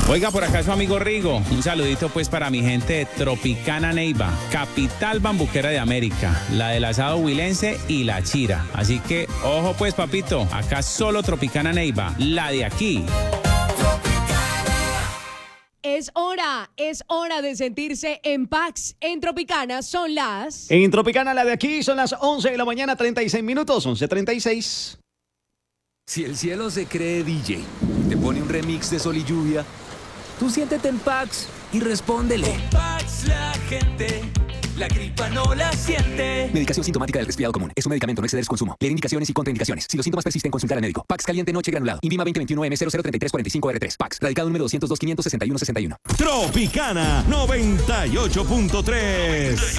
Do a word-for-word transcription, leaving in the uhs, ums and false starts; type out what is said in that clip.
Oiga, por acá su amigo Rigo. Un saludito pues para mi gente de Tropicana Neiva, capital bambuquera de América, la del asado huilense y la chira. Así que, ojo pues, papito, acá solo Tropicana Neiva, la de aquí. Es hora, es hora de sentirse en Pax. En Tropicana son las... En Tropicana, la de aquí, son las once de la mañana, treinta y seis minutos, once treinta y seis. Si el cielo se cree D J, te pone un remix de Sol y Lluvia, tú siéntete en Pax y respóndele. Con Pax la gente, la gripa no la siente. Medicación sintomática del resfriado común. Es un medicamento, no exceder su consumo. Leer indicaciones y contraindicaciones. Si los síntomas persisten, consultar al médico. Pax caliente noche granulado. Invima veinte veintiuno M cero cero treinta y tres cuarenta y cinco R tres. Pax. Radicado número doscientos dos quinientos sesenta y uno sesenta y uno. Tropicana noventa y ocho punto tres.